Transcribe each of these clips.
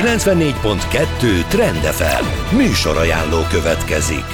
94.2 Trend FM műsorajánló következik.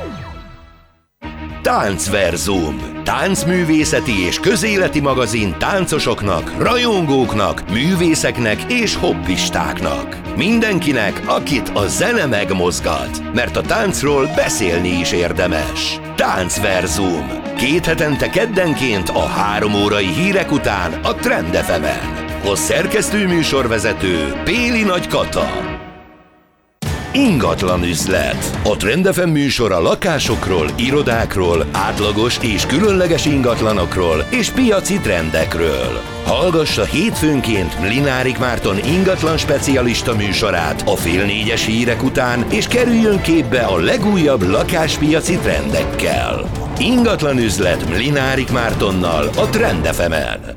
Táncverzum. Táncművészeti és közéleti magazin táncosoknak, rajongóknak, művészeknek és hobbistáknak. Mindenkinek, akit a zene megmozgat, mert a táncról beszélni is érdemes. Táncverzum. 2 hetente keddenként a 3 órai hírek után a Trend FM-en. A szerkesztő műsorvezető Péli Nagy Kata. Ingatlan üzlet. A Trend FM műsor a lakásokról, irodákról, átlagos és különleges ingatlanokról és piaci trendekről. Hallgassa hétfőnként Mlinárik Márton ingatlan specialista műsorát a 3:30 hírek után, és kerüljön képbe a legújabb lakáspiaci trendekkel. Ingatlan üzlet Mlinárik Mártonnal a Trend FM-en.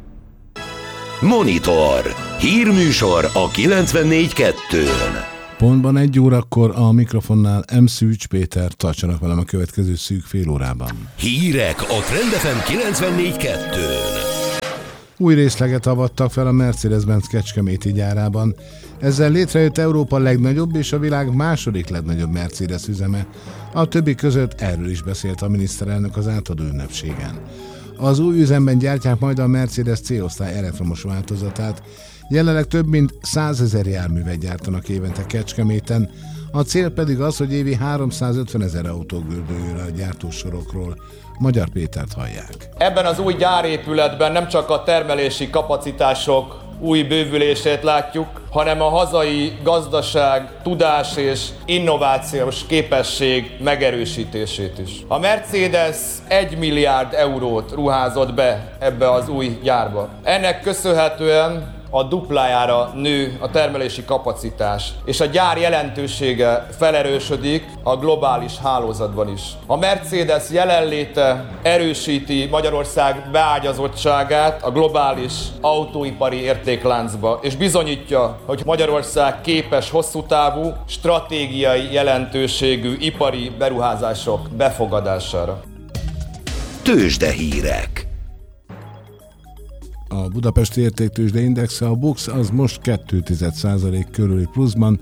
Monitor. Hírműsor a 94.2-n. Pontban 1 órakor a mikrofonnál M. Szűcs Péter, tartsanak velem a következő szűk fél órában. Hírek a Trend FM 94.2-n. Új részleget avattak fel a Mercedes-Benz kecskeméti gyárában. Ezzel létrejött Európa legnagyobb és a világ második legnagyobb Mercedes üzeme. A többi között erről is beszélt a miniszterelnök az átadó ünnepségen. Az új üzemben gyártják majd a Mercedes C-osztály elektromos változatát. Jelenleg több mint 100 000 járművet gyártanak évente Kecskeméten, a cél pedig az, hogy évi 350 000 autó gördüljön a gyártósorokról. Magyar Pétert hallják. Ebben az új gyárépületben nem csak a termelési kapacitások új bővülését látjuk, hanem a hazai gazdaság, tudás és innovációs képesség megerősítését is. A Mercedes 1 milliárd eurót ruházott be ebbe az új gyárba. Ennek köszönhetően a duplájára nő a termelési kapacitás, és a gyár jelentősége felerősödik a globális hálózatban is. A Mercedes jelenléte erősíti Magyarország beágyazottságát a globális autóipari értékláncba, és bizonyítja, hogy Magyarország képes hosszú távú, stratégiai jelentőségű ipari beruházások befogadására. Tőzsdehírek. A budapesti értéktőzsdeindexe, a BUX az most 0,2% körüli pluszban,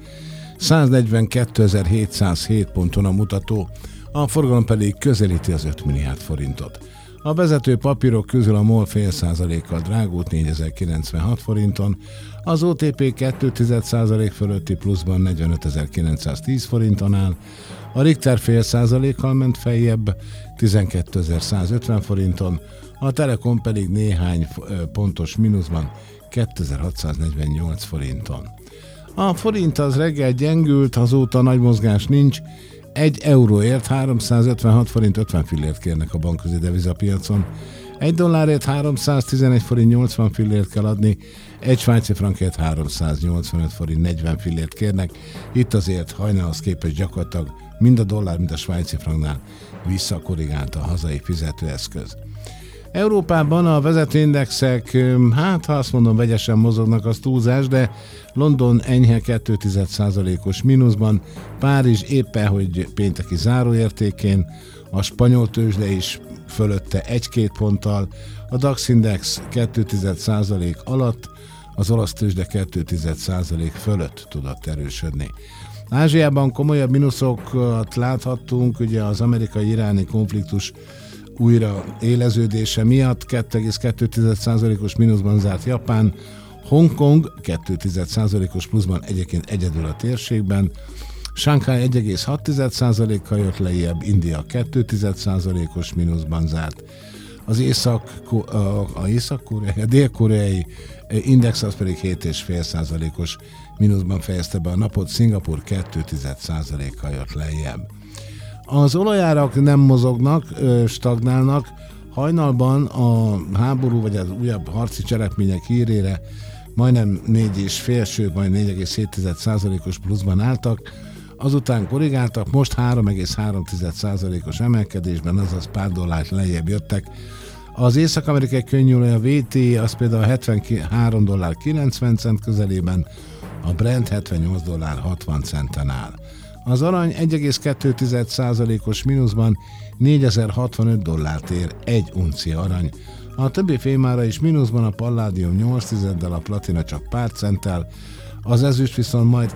142.707 ponton a mutató, a forgalom pedig közelíti az 5 milliárd forintot. A vezető papírok közül a MOL 0,5%-kal drágult 4096 forinton, az OTP 2% fölötti pluszban 45.910 forinton áll, a Richter 0,5%-kal ment feljebb 12.150 forinton, a Telekom pedig néhány pontos mínuszban 2648 forinton. A forint az reggel gyengült, azóta nagy mozgás nincs, 1 euróért 356 forint 50 fillért kérnek a bankközi devizapiacon, 1 dollárért 311 forint 80 fillért kell adni, 1 svájci frankért 385 forint 40 fillért kérnek, itt azért hajnalhoz képest gyakorlatilag mind a dollár, mind a svájci franknál visszakorrigált a hazai fizetőeszköz. Európában a vezetőindexek, ha azt mondom vegyesen mozognak, az túlzás, de London enyhe 2,1%-os mínuszban, Párizs éppen, hogy pénteki záróértékén, a spanyol tőzsde is fölötte 1-2 ponttal, a DAX index 2,1% alatt, az olasz tőzsde 2,1% fölött tudott erősödni. Ázsiában komolyabb mínuszokat láthattunk, ugye az amerikai-iráni konfliktus újra éleződése miatt 2,2%-os mínuszban zárt Japán, Hongkong 2,1%-os pluszban egyébként egyedül a térségben, Shanghai 1,6%-kal jött lejjebb, India 2,1%-os mínuszban zárt. A dél-koreai index az pedig 7,5%-os mínuszban fejezte be a napot, Szingapur 2,1%-kal jött lejjebb. Az olajárak nem mozognak, stagnálnak. Hajnalban a háború vagy az újabb harci cselekmények hírére majdnem 4,5, sőt majd 4,7%-os pluszban álltak, azután korrigáltak, most 3,3%-os emelkedésben, azaz pár dollárt lejjebb jöttek. Az észak-amerikai könnyűolaj, a WTI, az például $73.90 közelében, a Brent $78.60 áll. Az arany 1,2%-os mínuszban $4065 ér egy uncia arany, A többi fémára is mínuszban, a palládium 8,1-del, a platina csak pár centtel, az ezüst viszont majd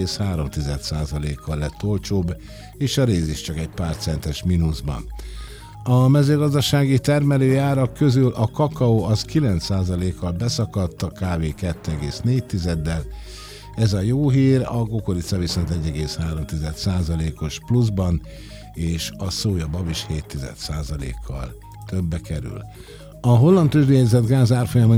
2,3%-kal lett olcsóbb, és a réz is csak egy pár centes mínuszban. A mezőgazdasági termelői árak közül a kakaó az 9%-kal beszakadt, a kávé 2,4-del, ez a jó hír, a kukorica viszont 1,3%-os pluszban, és a szójabab is 0,7%-kal többbe kerül. A holland tőzsdejegyzett gáz árfolyama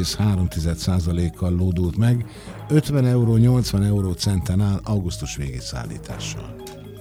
4,3%-kal lódult meg, 50,80 eurocenten áll augusztus végi szállítással.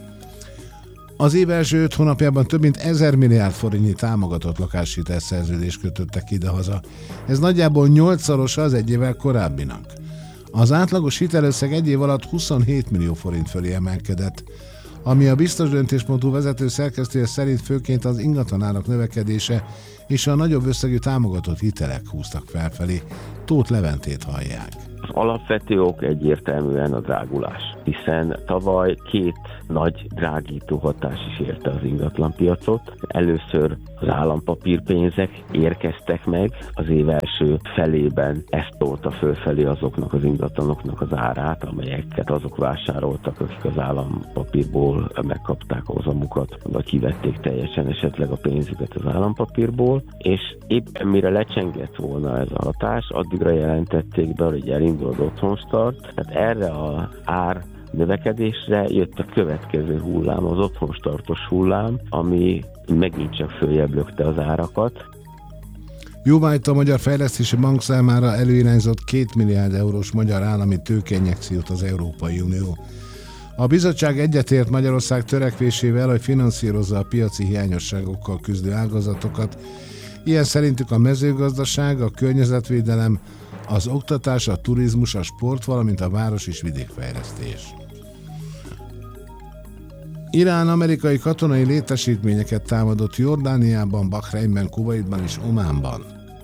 Az év első 5 hónapjában több mint 1000 milliárd forintnyi támogatott lakáshitelszerződést kötöttek idehaza. Ez nagyjából 8-szorosa az egy évvel korábbinak. Az átlagos hitelösszeg egy év alatt 27 millió forint fölé emelkedett, ami a biztos döntés.hu vezető szerkesztője szerint főként az ingatlanárak növekedése és a nagyobb összegű támogatott hitelek húztak felfelé. Tóth Leventét hallják. Az alapvető ok egyértelműen a drágulás, hiszen tavaly 2 nagy drágító hatás is érte az ingatlanpiacot. Először az állampapírpénzek érkeztek meg az év első felében, ezt tolta fölfelé azoknak az ingatlanoknak az árát, amelyeket azok vásároltak, akik az állampapírból megkapták a hozamukat, vagy kivették teljesen esetleg a pénzüket az állampapírból, és éppen mire lecsengett volna ez a hatás, addigra jelentették be, hogy elindul az otthonstart, tehát erre az ár növekedésre jött a következő hullám, az otthonstartos hullám, ami megint csak följebb lökte az árakat. Jóváhagyta a Magyar Fejlesztési Bank számára előirányzott 2 milliárd eurós magyar állami tőkeinjekciót az Európai Unió. A bizottság egyetért Magyarország törekvésével, hogy finanszírozza a piaci hiányosságokkal küzdő ágazatokat. Ilyen szerintük a mezőgazdaság, a környezetvédelem, az oktatás, a turizmus, a sport, valamint a város- és vidékfejlesztés. Irán amerikai katonai létesítményeket támadott Jordániában, Bahreinben, Kuwaitban és Ománban.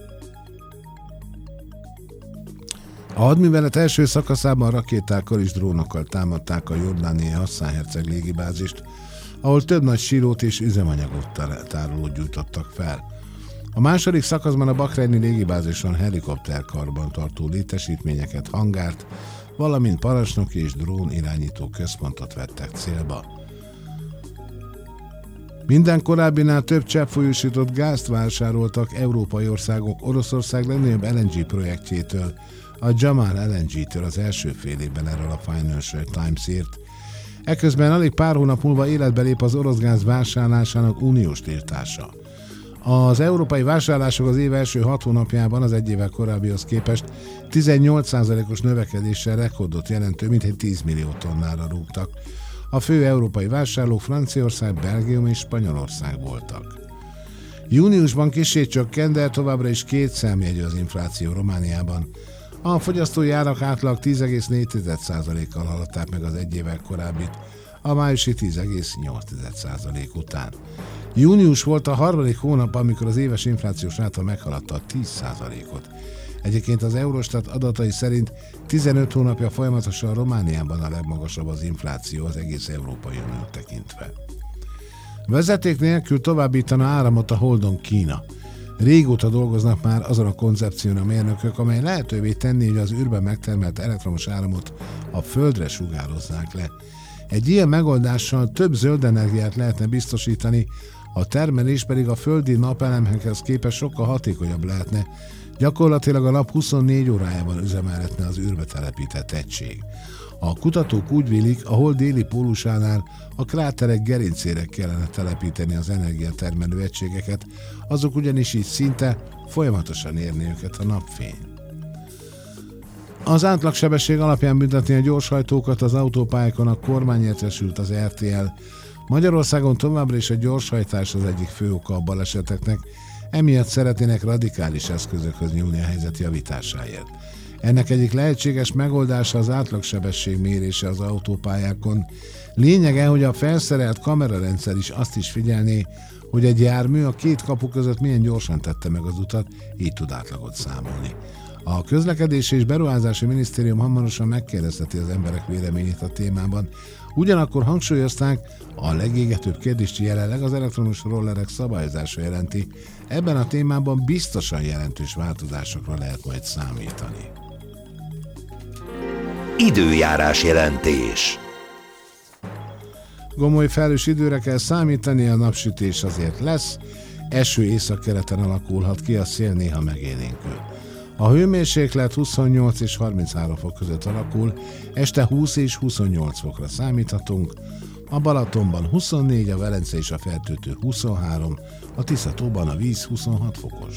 A hadművelet első szakaszában rakétákkal és drónokkal támadták a jordániai Hassan Herceg légibázist, ahol több nagy sírót és üzemanyagot tárolót gyújtottak fel. A második szakaszban a bahreini légibázison helikopterkarban tartó létesítményeket, hangárt, valamint parancsnoki és drón irányító központot vettek célba. Minden korábbinál több cseppfolyósított gázt vásároltak európai országok Oroszország legnagyobb LNG projektjétől, a Jamal LNG-től az első fél évben, erről a Financial Times írt. Eközben alig pár hónap múlva életbe lép az orosz gáz vásárlásának uniós tiltása. Az európai vásárlások az év első 6 hónapjában az egy évvel korábbihoz képest 18%-os növekedéssel rekordot jelentő mintegy 10 millió tonnára rúgtak. A fő európai vásárlók Franciaország, Belgium és Spanyolország voltak. Júniusban kissé csökkent, de továbbra is 2 számjegyű az infláció Romániában. A fogyasztói árak átlag 10,4%-kal haladták meg az egy évvel korábbit, a májusi 10,8% után. Június volt a harmadik hónap, amikor az éves inflációs ráta meghaladta a 10%-ot. Egyébként az Eurostat adatai szerint 15 hónapja folyamatosan Romániában a legmagasabb az infláció az egész Európai Uniót tekintve. Vezeték nélkül továbbítana áramot a Holdon Kína. Régóta dolgoznak már azon a koncepción a mérnökök, amely lehetővé tenni, hogy az űrben megtermelt elektromos áramot a Földre sugározzák le. Egy ilyen megoldással több zöld energiát lehetne biztosítani, a termelés pedig a földi napelemekhez képest sokkal hatékonyabb lehetne, gyakorlatilag a nap 24 órájában üzemelhetne az űrbe telepített egység. A kutatók úgy vélik, a Hold déli pólusánál a kráterek gerincére kellene telepíteni az energiatermelő egységeket, azok ugyanis így szinte folyamatosan érni őket a napfény. Az átlagsebesség alapján büntetni a gyorshajtókat az autópályákon a kormány értesült az RTL. Magyarországon továbbra is a gyorshajtás az egyik fő oka a baleseteknek, emiatt szeretnének radikális eszközökhöz nyúlni a helyzet javításáért. Ennek egyik lehetséges megoldása az átlagsebesség mérése az autópályákon. Lényege, hogy a felszerelt kamerarendszer is azt is figyelné, hogy egy jármű a 2 kapu között milyen gyorsan tette meg az utat, így tud átlagot számolni. A Közlekedési és Beruházási Minisztérium hamarosan megkérdezteti az emberek véleményét a témában. Ugyanakkor hangsúlyozták, a legégetőbb kérdést jelenleg az elektromos rollerek szabályozása jelenti. Ebben a témában biztosan jelentős változásokra lehet majd számítani. Időjárás jelentés. Gomoly felhős időre kell számítani, a napsütés azért lesz, eső északkeleten alakulhat ki, a szél néha megélénkül. A hőmérséklet 28 és 33 fok között alakul, este 20 és 28 fokra számíthatunk, a Balatonban 24, a Velence és a Fertőtő 23, a Tiszatóban a víz 26 fokos.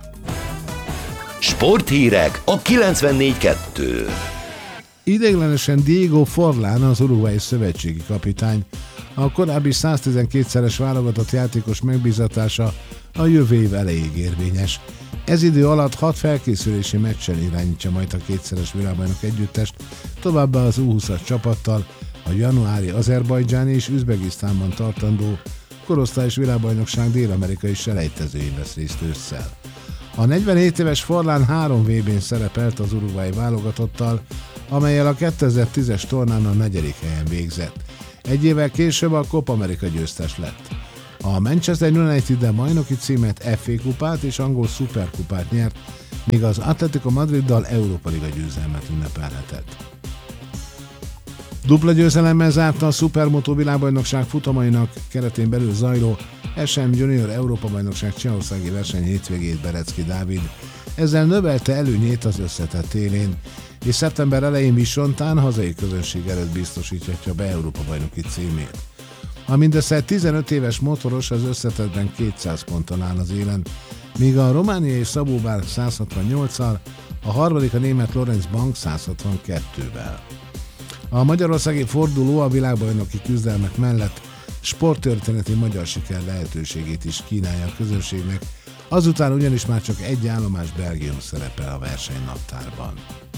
Sporthírek a 94.2. Ideiglenesen Diego Forlán, az uruguayi szövetségi kapitány, a korábbi 112-szeres válogatott játékos megbízatása a jövő év elejéig érvényes. Ez idő alatt 6 felkészülési meccsen irányítja majd a kétszeres világbajnok együttest, továbbá az U20-as csapattal a januári Azerbajdzsáni és Üzbegisztánban tartandó korosztályos világbajnokság dél-amerikai selejtezőjén vesz részt ősszel. A 47 éves Forlán 3 VB-n szerepelt az uruguayi válogatottal, amellyel a 2010-es tornán a 4. helyen végzett. Egy évvel később a Copa America győztes lett. A Manchester United bajnoki címet, FA kupát és angol szuperkupát nyert, míg az Atletico Madriddal Európa Liga győzelmet ünnepelhetett. Dupla győzelemmel zárta a Supermoto világbajnokság futamainak keretén belül zajló SM Junior Európa-bajnokság csehországi verseny hétvégét Berecki Dávid. Ezzel növelte előnyét az összetett élén, és szeptember elején Visontán hazai közönség előtt biztosíthatja be Európa-bajnoki címét. A mindössze 15 éves motoros az összetettben 200 ponton áll az élen, míg a romániai Szabó Bár 168-al, a harmadik a német Lorenz Bank 162-vel. A magyarországi forduló a világbajnoki küzdelmek mellett sporttörténeti magyar siker lehetőségét is kínálja a közönségnek, azután ugyanis már csak egy állomás Belgium szerepel a versenynaptárban.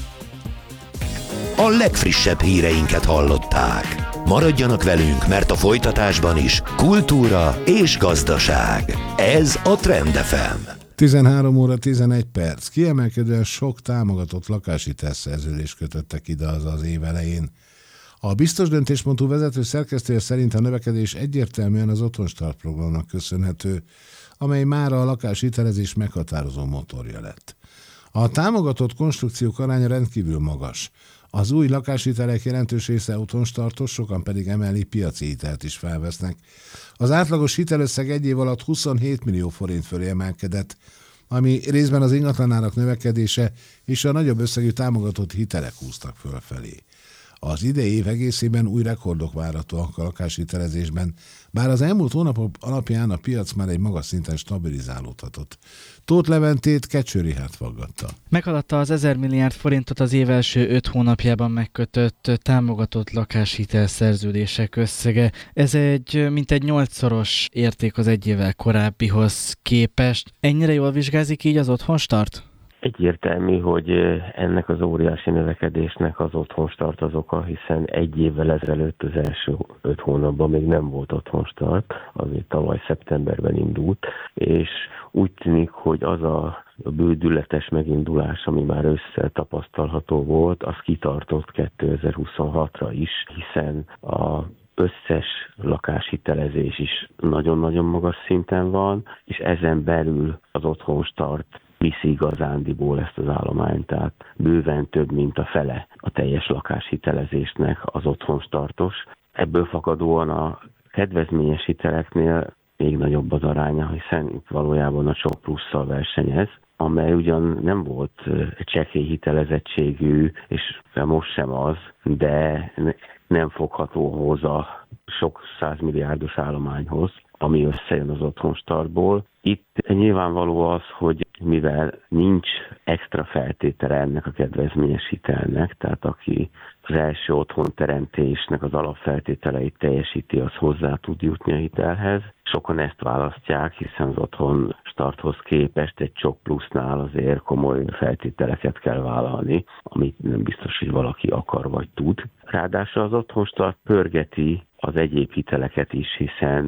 A legfrissebb híreinket hallották. Maradjanak velünk, mert a folytatásban is kultúra és gazdaság. Ez a Trend FM. 13 óra 11 perc. Kiemelkedően sok támogatott lakáshitelszerződést kötöttek ide az év elején. A Biztos Döntés.hu vezető szerkesztője szerint a növekedés egyértelműen az Otthonstart programnak köszönhető, amely mára a lakáshitelezés meghatározó motorja lett. A támogatott konstrukciók aránya rendkívül magas. Az új lakáshitelek jelentős része otthonstartos, sokan pedig emellé piaci hitelt is felvesznek. Az átlagos hitelösszeg egy év alatt 27 millió forint fölé emelkedett, ami részben az ingatlanárak növekedése és a nagyobb összegű támogatott hitelek húztak fölfelé. Az idei év egészében új rekordok várhatóak a lakáshitelezésben, bár az elmúlt hónapok alapján a piac már egy magas szinten stabilizálódhatott. Tóth Leventét Kecső Richárd faggatta. Meghaladta az 1000 milliárd forintot az év első 5 hónapjában megkötött támogatott lakáshitel szerződések összege. Ez mintegy 8-szoros érték az egy évvel korábbihoz képest. Ennyire jól vizsgázik így az Otthonstart? Egyértelmű, hogy ennek az óriási növekedésnek az Otthonstart az oka, hiszen egy évvel ezelőtt az első 5 hónapban még nem volt Otthonstart, azért tavaly szeptemberben indult, és úgy tűnik, hogy az a bődületes megindulás, ami már ősszel tapasztalható volt, az kitartott 2026-ra is, hiszen a összes lakáshitelezés is nagyon-nagyon magas szinten van, és ezen belül az Otthonstart viszi igazándiból ezt az állományt, tehát bőven több, mint a fele a teljes lakáshitelezésnek az Otthonstartos. Ebből fakadóan a kedvezményes hiteleknél még nagyobb az aránya, hiszen itt valójában a Csok Plusszal versenyez, amely ugyan nem volt csekély hitelezettségű, és most sem az, de nem fogható hozzá sok 100 milliárdos állományhoz, ami összejön az Otthonstartból. Itt nyilvánvaló az, hogy mivel nincs extra feltétele ennek a kedvezményes hitelnek, tehát aki az első otthonteremtésnek az alapfeltételeit teljesíti, az hozzá tud jutni a hitelhez. Sokan ezt választják, hiszen az Otthonstarthoz képest egy Csok Plusznál azért komoly feltételeket kell vállalni, amit nem biztos, hogy valaki akar vagy tud. Ráadásul az Otthonstart pörgeti az egyéb hiteleket is, hiszen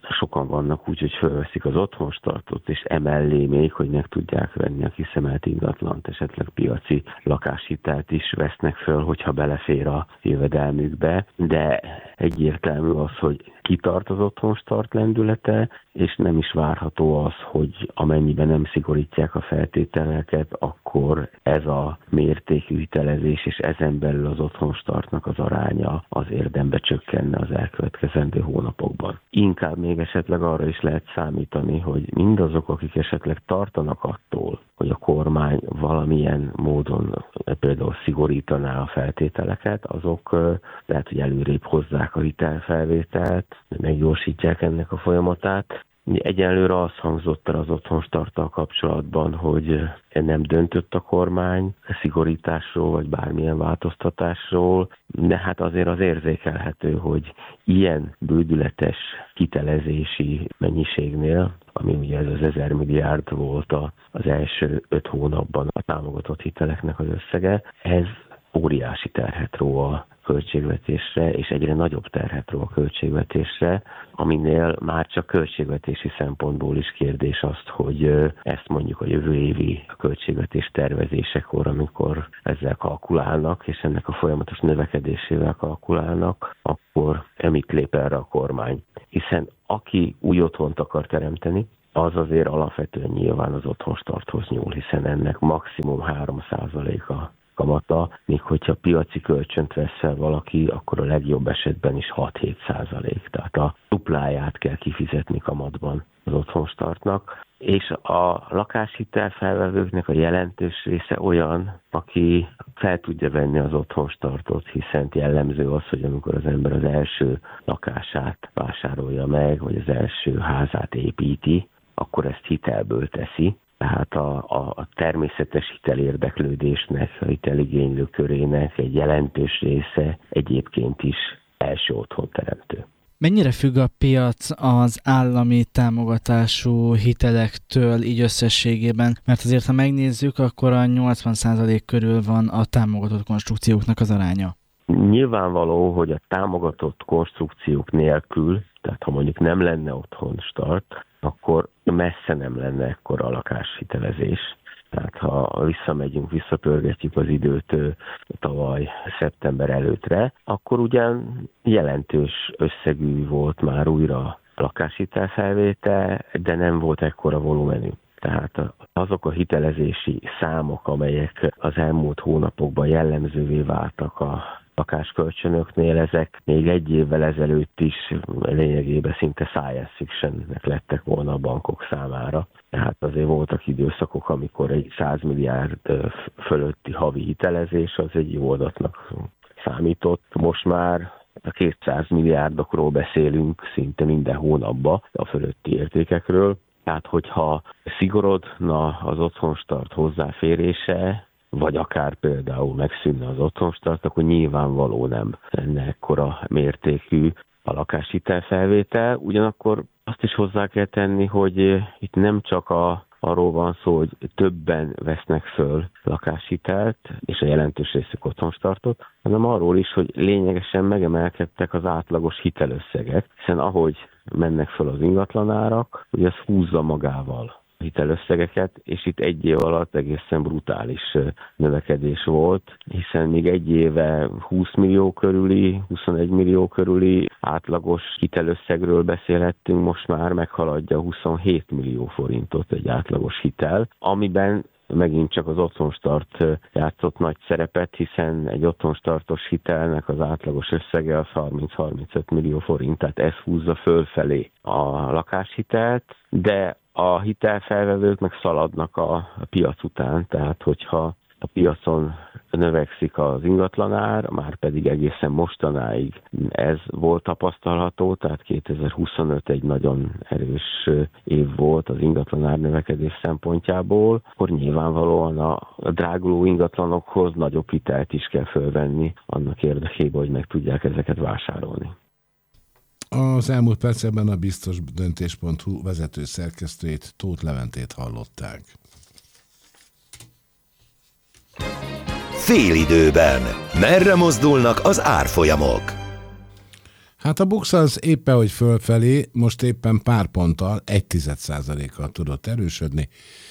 sokan vannak úgy, hogy fölveszik az otthonstartót, és emellé még, hogy meg tudják venni a kiszemelt ingatlant, esetleg piaci lakáshitelt is vesznek föl, hogyha belefér a jövedelmükbe, de egyértelmű az, hogy kitart az otthonstart lendülete, és nem is várható az, hogy amennyiben nem szigorítják a feltételeket, akkor ez a mértékű hitelezés, és ezen belül az otthonstartnak az aránya az érdembe csökkenne az elkövetkezendő hónapokban. Inkább még esetleg arra is lehet számítani, hogy mindazok, akik esetleg tartanak attól, hogy a kormány valamilyen módon például szigorítaná a feltételeket, azok lehet, hogy előrébb hozzák a hitelfelvételt, meggyorsítják ennek a folyamatát. Egyenlőre az hangzott el az otthonstarttal kapcsolatban, hogy nem döntött a kormány szigorításról, vagy bármilyen változtatásról, de hát azért az érzékelhető, hogy ilyen bődületes hitelezési mennyiségnél, ami ugye ez az 1000 milliárd volt az első 5 hónapban a támogatott hiteleknek az összege, ez óriási terhet ró a költségvetésre, és egyre nagyobb terhet ró a költségvetésre, aminél már csak költségvetési szempontból is kérdés azt, hogy ezt mondjuk a jövő évi költségvetés tervezésekor, amikor ezzel kalkulálnak, és ennek a folyamatos növekedésével kalkulálnak, akkor mit lép erre a kormány. Hiszen aki új otthont akar teremteni, az azért alapvetően nyilván az otthonstarthoz nyúl, hiszen ennek maximum 3% kamata, még hogyha piaci kölcsönt vesz fel valaki, akkor a legjobb esetben is 6-7%. Tehát a dupláját kell kifizetni kamatban az otthonstartnak. És a lakáshitel felvevőknek a jelentős része olyan, aki fel tudja venni az otthonstartot, hiszen jellemző az, hogy amikor az ember az első lakását vásárolja meg, vagy az első házát építi, akkor ezt hitelből teszi. Tehát a természetes hitelérdeklődésnek, a hiteligénylő körének egy jelentős része egyébként is első otthonteremtő. Mennyire függ a piac az állami támogatású hitelektől így összességében? Mert azért, ha megnézzük, akkor a 80% körül van a támogatott konstrukcióknak az aránya. Nyilvánvaló, hogy a támogatott konstrukciók nélkül, tehát ha mondjuk nem lenne otthonstart, akkor messze nem lenne ekkora a lakáshitelezés. Tehát ha visszapörgetjük az időt tavaly szeptember előttre, akkor ugyan jelentős összegű volt már újra lakáshitelfelvétel, de nem volt ekkora volumenű. Tehát azok a hitelezési számok, amelyek az elmúlt hónapokban jellemzővé váltak a lakáskölcsönöknél, ezek még egy évvel ezelőtt is lényegében szinte science fictionnek lettek volna a bankok számára. Tehát azért voltak időszakok, amikor egy 100 milliárd fölötti havi hitelezés az egy jó adatnak számított. Most már a 200 milliárdokról beszélünk szinte minden hónapban, a fölötti értékekről. Tehát, hogyha szigorodna az otthonstart hozzáférése, vagy akár például megszűnne az otthonstart, akkor nyilvánvaló nem lenne ekkora mértékű a lakáshitelfelvétel. Ugyanakkor azt is hozzá kell tenni, hogy itt nem csak arról van szó, hogy többen vesznek föl lakáshitelt, és a jelentős részük otthonstartot, hanem arról is, hogy lényegesen megemelkedtek az átlagos hitelösszegek, hiszen ahogy mennek föl az ingatlanárak, hogy ez húzza magával hitelösszegeket, és itt egy év alatt egészen brutális növekedés volt, hiszen még egy éve 20 millió körüli, 21 millió körüli átlagos hitelösszegről beszélhettünk, most már meghaladja 27 millió forintot egy átlagos hitel, amiben megint csak az otthonstart játszott nagy szerepet, hiszen egy otthonstartos hitelnek az átlagos összege az 30-35 millió forint, tehát ez húzza fölfelé a lakáshitelt, de a hitelfelvevők meg szaladnak a piac után, tehát hogyha a piacon növekszik az ingatlanár, már pedig egészen mostanáig ez volt tapasztalható, tehát 2025 egy nagyon erős év volt az ingatlanár növekedés szempontjából, akkor nyilvánvalóan a dráguló ingatlanokhoz nagyobb hitelt is kell fölvenni annak érdekében, hogy meg tudják ezeket vásárolni. Az elmúlt percekben a biztosdöntés.hu vezető szerkesztőjét, Tóth Leventét hallották. Félidőben. Merre mozdulnak az árfolyamok? Hát a BUX az éppen, hogy fölfelé, most éppen pár ponttal, 0,1%-kal tudott erősödni.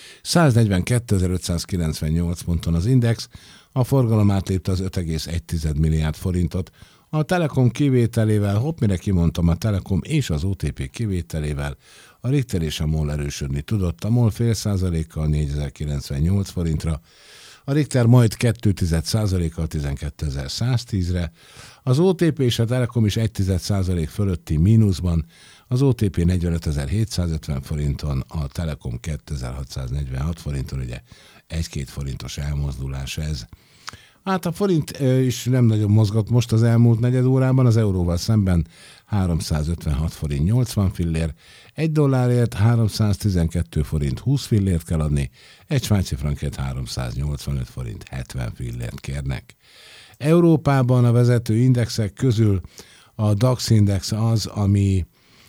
142.598 ponton az Index, a forgalom átlépte az 5,1 milliárd forintot. A Telekom kivételével, mire kimondtam, a Telekom és az OTP kivételével a Richter és a MOL erősödni tudott. A MOL 0,5%-kal 4098 forintra, a Richter majd 0,2%-kal 12.110-re, az OTP és a Telekom is 1% fölötti mínuszban, az OTP 45.750 forinton, a Telekom 2.646 forinton, ugye 1-2 forintos elmozdulás ez. Hát a forint is nem nagyon mozgott most az elmúlt negyed órában, az euróval szemben 356 forint 80 fillér, egy dollárért 312 forint 20 fillért kell adni, egy svájci frankért 385 forint 70 fillért kérnek. Európában a vezető indexek közül a DAX index az, ami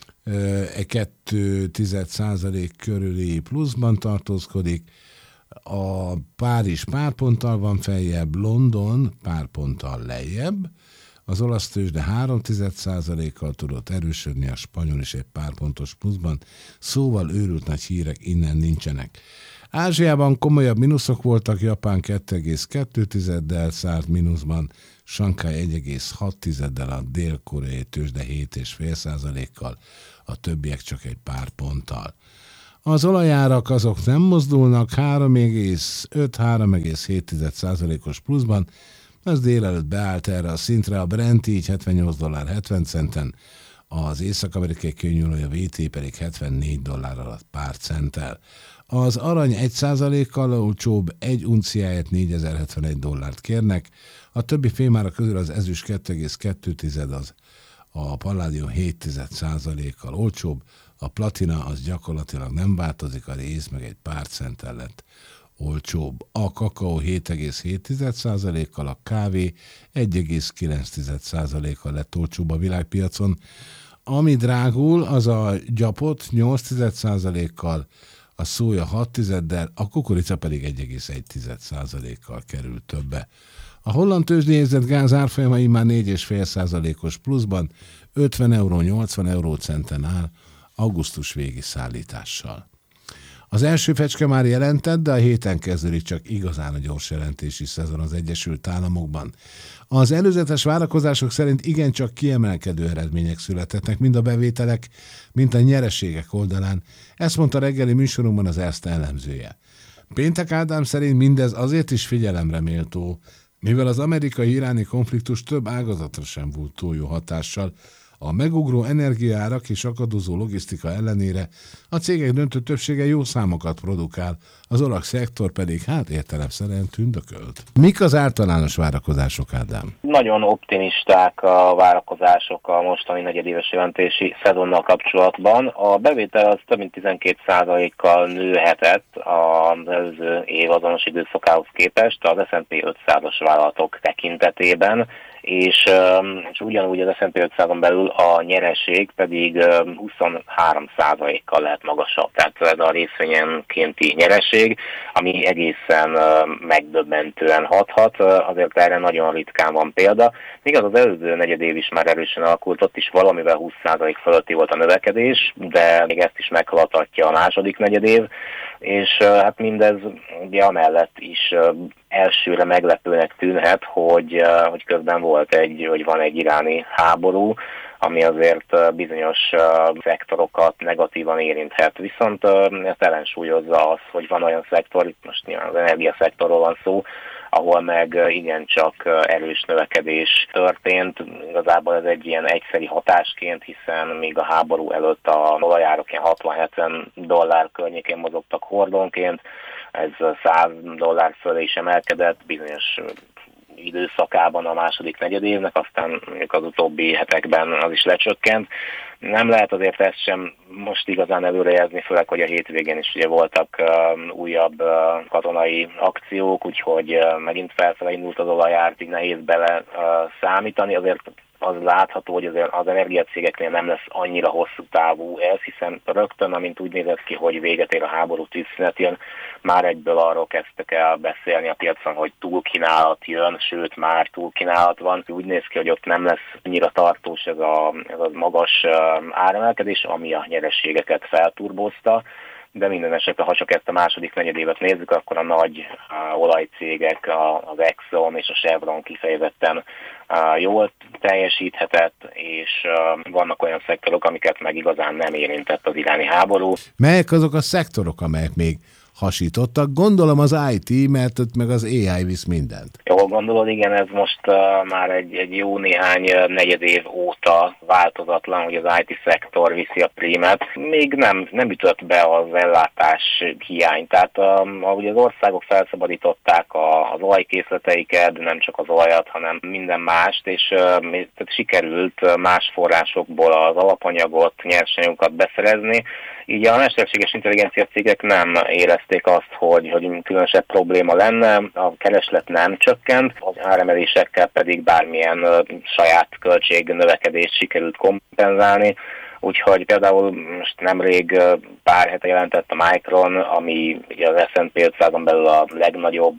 2% körüli pluszban tartózkodik, a Párizs pár ponttal van feljebb, London pár ponttal lejjebb, az olasz tőzsde 0,3%-kal tudott erősödni, a spanyol is egy pár pontos pluszban, szóval őrült nagy hírek innen nincsenek. Ázsiában komolyabb mínuszok voltak, Japán 2,2-del szárt mínuszban, Sanghaj 1,6-del, a dél-koreai tőzsde 7,5%-kal, a többiek csak egy pár ponttal. Az olajárak azok nem mozdulnak, 3,5-3,7%-os pluszban, ez délelőtt beállt erre a szintre, a Brent így $78.70, az észak-amerikai kőnyúlója VT pedig $74 alatt pár centtel. Az arany 1%-kal olcsóbb, egy unciáját $4071 kérnek, a többi fémára közül az ezüst 2,2, az a palládium 7%-kal olcsóbb, a platina az gyakorlatilag nem változik, a réz meg egy pár centtel lett olcsóbb. A kakaó 7,7%-kal, a kávé 1,9%-kal lett olcsóbb a világpiacon. Ami drágul, az a gyapot 8%-kal, a szója 6%-del, a kukorica pedig 1,1%-kal kerül többe. A holland tőzsdéjegyzett gáz árfolyamai már 4,5%-os pluszban, 50 euró 80 eurócenten áll, augusztus végi szállítással. Az első fecske már jelentett, de a héten kezdődik csak igazán a gyors jelentési szezon az Egyesült Államokban. Az előzetes várakozások szerint igencsak kiemelkedő eredmények születhetnek, mind a bevételek, mind a nyereségek oldalán. Ezt mondta reggeli műsorunkban az Erste elemzője. Péntek Ádám szerint mindez azért is figyelemre méltó, mivel az amerikai-iráni konfliktus több ágazatra sem volt túl jó hatással, a megugró energiaárak és akadozó logisztika ellenére a cégek döntő többsége jó számokat produkál, az olasz szektor pedig értelemszerűen tündökölt. Mik az általános várakozások, Ádám? Nagyon optimisták a várakozások a mostani negyedéves jelentési szezonnal kapcsolatban. A bevétel az több mint 12%-kal nőhetett az előző év azonos időszakához képest az S&P 500-as vállalatok tekintetében, és ugyanúgy az S&P 500-on belül a nyereség pedig 23%-kal lehet magasabb. Tehát ez a részvényenkénti nyereség, ami egészen megdöbbentően hathat, azért erre nagyon ritkán van példa. Míg az előző negyedév is már erősen alakult, ott is valamivel 20% fölötti volt a növekedés, de még ezt is meghaladhatja a második negyedév, és hát mindez ugye amellett is elsőre meglepőnek tűnhet, hogy közben van egy iráni háború, ami azért bizonyos szektorokat negatívan érinthet. Viszont ezt ellensúlyozza az, hogy van olyan szektor, itt most nyilván az energiaszektorról van szó, ahol meg igencsak erős növekedés történt. Igazából ez egy ilyen egyszeri hatásként, hiszen még a háború előtt a olajárak ilyen $60-70 környékén mozogtak hordonként, ez $100 fölé is emelkedett bizonyos időszakában a második negyedévnek, aztán mondjuk az utóbbi hetekben az is lecsökkent. Nem lehet azért ezt sem most igazán előrejelzni, főleg, hogy a hétvégén is ugye voltak újabb katonai akciók, úgyhogy megint felfele indult az olajár, így nehéz bele számítani. Azért az látható, hogy az energiacégeknél nem lesz annyira hosszú távú ez, hiszen rögtön, amint úgy nézett ki, hogy véget ér a háború, tűzszünet jön, már egyből arról kezdtek el beszélni a piacon, hogy túlkínálat jön, sőt már túlkínálat van. Úgy néz ki, hogy ott nem lesz annyira tartós ez a magas áremelkedés, ami a nyereségeket felturbozta. De minden esetben, ha csak ezt a második negyedévet nézzük, akkor a nagy olajcégek, az Exxon és a Chevron kifejezetten jól teljesíthetett, és vannak olyan szektorok, amiket meg igazán nem érintett az iráni háború. Melyek azok a szektorok, amelyek még hasítottak? Gondolom az IT, mert ott meg az AI visz mindent. Jól gondolod, igen, ez most már egy jó néhány negyedév óta változatlan, hogy az IT-szektor viszi a prímet. Még nem ütött be az ellátás hiány. Tehát ahogy az országok felszabadították az olajkészleteiket, nem csak az olajat, hanem minden mást, és sikerült más forrásokból az alapanyagot, nyersanyagokat beszerezni. Így a mesterséges intelligencia cégek nem érezték azt, hogy különösebb probléma lenne, a kereslet nem csökkent, az áremelésekkel pedig bármilyen saját költségnövekedést sikerült kompenzálni. Úgyhogy például most nemrég pár hete jelentett a Micron, ami ugye az S&P 500-on belül a legnagyobb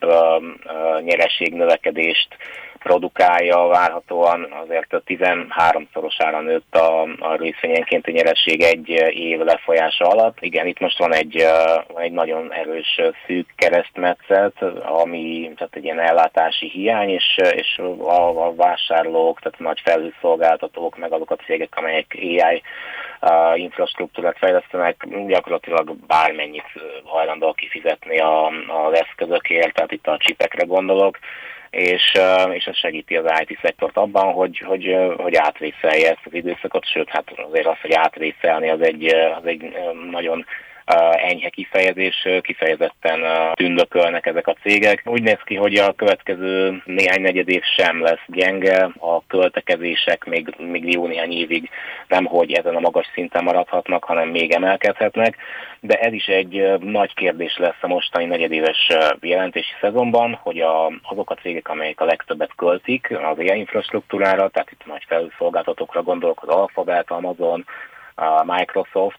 nyereségnövekedést produkálja, várhatóan azért a 13-szorosára nőtt a részvényenkénti nyeresség egy év lefolyása alatt. Igen, itt most van egy nagyon erős szűk keresztmetszet, ami tehát egy ilyen ellátási hiány, és a vásárlók, tehát a nagy felhőszolgáltatók, meg azok a cégek, amelyek AI infrastruktúrát fejlesztenek, gyakorlatilag bármennyit hajlandó kifizetni az eszközökért, tehát itt a csipekre gondolok, és ez segíti az IT-szektort abban, hogy átvészelje ezt az időszakot, sőt, hát azért az, hogy átvészelni, az egy nagyon enyhe kifejezés, kifejezetten tündökölnek ezek a cégek. Úgy néz ki, hogy a következő néhány negyedév sem lesz gyenge, a költekezések még jó néhány évig nemhogy ezen a magas szinten maradhatnak, hanem még emelkedhetnek, de ez is egy nagy kérdés lesz a mostani negyedéves jelentési szezonban, hogy azok a cégek, amelyek a legtöbbet költik az AI infrastruktúrára, tehát itt nagy felhőszolgáltatókra gondolok, az Alphabet, Amazon, a Microsoft,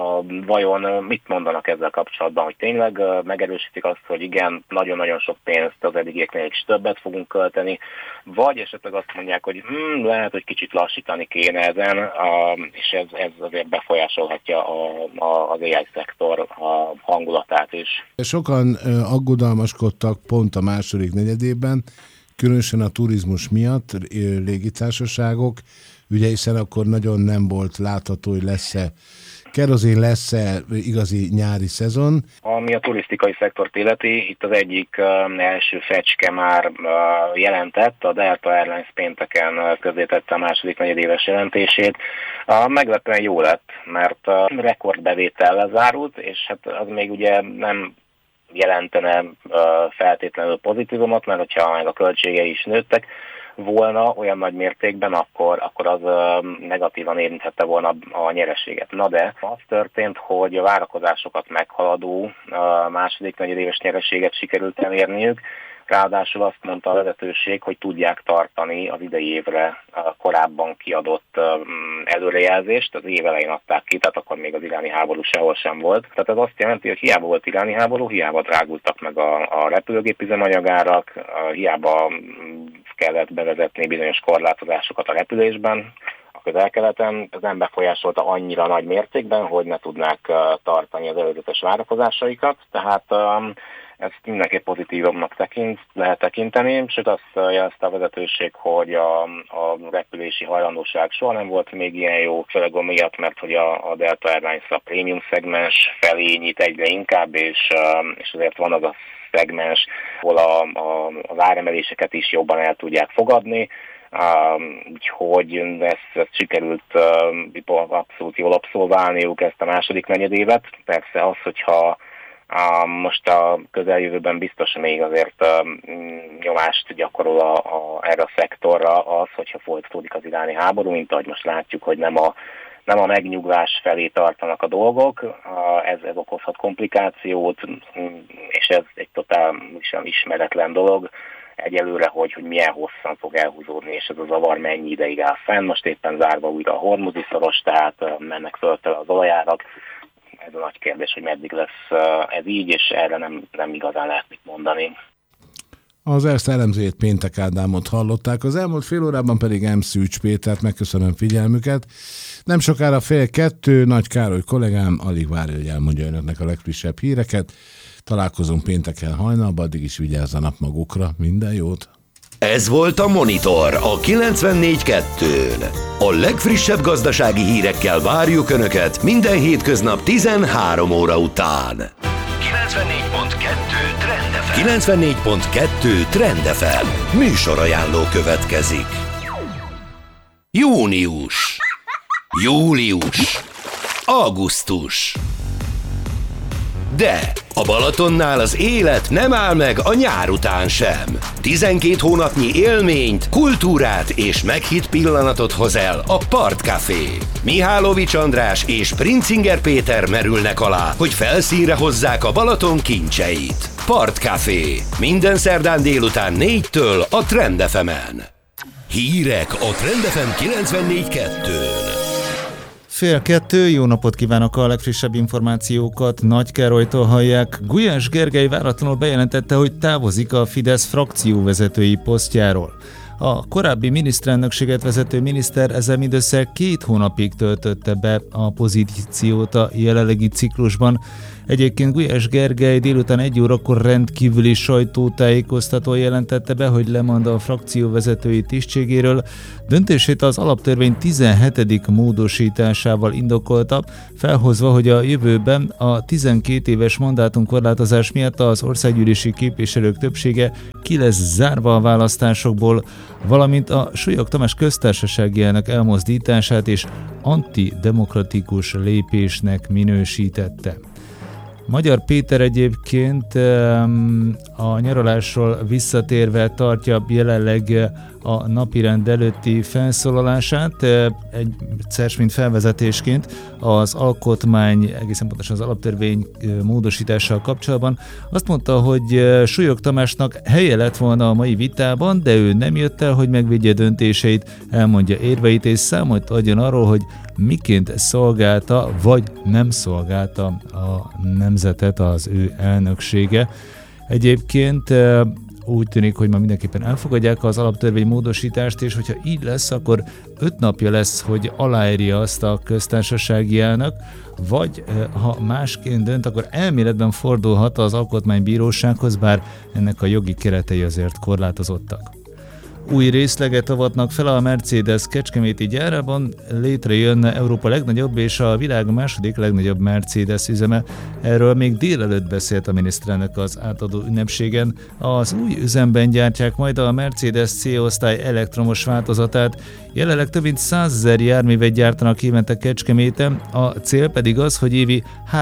vajon mit mondanak ezzel kapcsolatban, hogy tényleg megerősítik azt, hogy igen, nagyon-nagyon sok pénzt az eddigieknél is többet fogunk költeni, vagy esetleg azt mondják, hogy lehet, hogy kicsit lassítani kéne ezen, és ez azért befolyásolhatja az AI-szektor hangulatát is. Sokan aggodalmaskodtak pont a második negyedében, különösen a turizmus miatt, légitársaságok, ugye hiszen akkor nagyon nem volt látható, hogy lesz-e kerozin, lesz-e igazi nyári szezon. Ami a turisztikai szektort illeti, itt az egyik első fecske már jelentett, a Delta Airlines pénteken közzétette a második negyedéves jelentését. Meglepően jó lett, mert rekordbevétellel zárult, és hát az még ugye nem jelentene feltétlenül pozitívumot, mert hogyha meg a költségei is nőttek volna olyan nagy mértékben, akkor az negatívan érinthette volna a nyereséget. Na de az történt, hogy a várakozásokat meghaladó második negyedéves nyereséget sikerült elérniük, ráadásul azt mondta a vezetőség, hogy tudják tartani az idei évre korábban kiadott előrejelzést, az év elején adták ki, tehát akkor még az iráni háború sehol sem volt. Tehát ez azt jelenti, hogy hiába volt iráni háború, hiába drágultak meg a repülőgép üzemanyagárak, hiába kellett bevezetni bizonyos korlátozásokat a repülésben, a Közel-Keleten, ez nem befolyásolta annyira nagy mértékben, hogy ne tudnák tartani az előzetes várakozásaikat, tehát ezt mindenképp pozitívabbnak lehet tekinteni, sőt azt jelezte a vezetőség, hogy a repülési hajlandóság soha nem volt még ilyen jó, főleg miatt, mert hogy a Delta Airlines a prémium szegmens felé nyit egyre inkább, és azért van az a szegmens, ahol az áremeléseket is jobban el tudják fogadni, úgyhogy ezt sikerült abszolút jól abszolválniuk ezt a második negyedévet. Persze az, hogyha most a közeljövőben biztos még azért nyomást gyakorol erre a szektorra az, hogyha folytatódik az iráni háború, mint ahogy most látjuk, hogy nem a megnyugvás felé tartanak a dolgok, ez okozhat komplikációt, és ez egy totálisan ismeretlen dolog. egyelőre, hogy milyen hosszan fog elhúzódni, és ez a zavar mennyi ideig áll fenn. Most éppen zárva újra a Hormuzi szoros, tehát mennek föltele az olajárak. Ez a nagy kérdés, hogy meddig lesz ez így, és erre nem igazán lehet mit mondani. Az Erste elemzőjét Péntek Ádámot hallották, az elmúlt fél órában pedig M. Szűcs Pétert, megköszönöm figyelmüket. Nem sokára 1:30 Nagy Károly kollégám alig várja, hogy elmondja önöknek a legfrissebb híreket. Találkozunk pénteken hajnalban, addig is vigyázzanak magukra, minden jót! Ez volt a Monitor a 94.2-n. A legfrissebb gazdasági hírekkel várjuk Önöket minden hétköznap 13 óra után. 94.2 Trend FM. 94.2 Trend FM. Műsorajánló következik. Június. Július. Augusztus. De a Balatonnál az élet nem áll meg a nyár után sem. 12 hónapnyi élményt, kultúrát és meghitt pillanatot hoz el a Partcafé. Mihálovics András és Princinger Péter merülnek alá, hogy felszínre hozzák a Balaton kincseit. Partcafé. Minden szerdán délután 4-től a Trend FM-en. Hírek a Trend FM 94.2-n. 1:30, jó napot kívánok, a legfrissebb információkat Nagy Károlytól hallják. Gulyás Gergely váratlanul bejelentette, hogy távozik a Fidesz frakcióvezetői posztjáról. A korábbi miniszterelnökséget vezető miniszter ezzel mindössze 2 hónapig töltötte be a pozíciót a jelenlegi ciklusban. Egyébként Gulyás Gergely délután 1 órakor rendkívüli sajtótájékoztatón jelentette be, hogy lemond a frakcióvezetői tisztségéről. Döntését az alaptörvény 17. módosításával indokolta, felhozva, hogy a jövőben a 12 éves mandátumkorlátozás miatt az országgyűlési képviselők többsége ki lesz zárva a választásokból, valamint a Súlyog Tamás köztársasági elnök elmozdítását és antidemokratikus lépésnek minősítette. Magyar Péter egyébként a nyaralásról visszatérve tartja jelenleg a napirend előtti felszólalását, egyszer, mint felvezetésként az alkotmány, egészen pontosan az alaptörvény módosítással kapcsolatban. Azt mondta, hogy Súlyog Tamásnak helye lett volna a mai vitában, de ő nem jött el, hogy megvédje döntéseit, elmondja érveit és számolt adjon arról, hogy miként szolgálta, vagy nem szolgálta a nemzetet az ő elnöksége. Egyébként úgy tűnik, hogy ma mindenképpen elfogadják az alaptörvény módosítást, és hogyha így lesz, akkor 5 napja lesz, hogy aláírja azt a köztársasági elnök, vagy ha másként dönt, akkor elméletben fordulhat az alkotmánybírósághoz, bár ennek a jogi keretei azért korlátozottak. Új részleget avatnak fel a Mercedes kecskeméti gyárában, létrejön Európa legnagyobb és a világ második legnagyobb Mercedes üzeme. Erről még délelőtt beszélt a miniszterelnök az átadó ünnepségen. Az új üzemben gyártják majd a Mercedes C-osztály elektromos változatát. Jelenleg több mint 100 000 járművet gyártanak évente Kecskeméten, a cél pedig az, hogy évi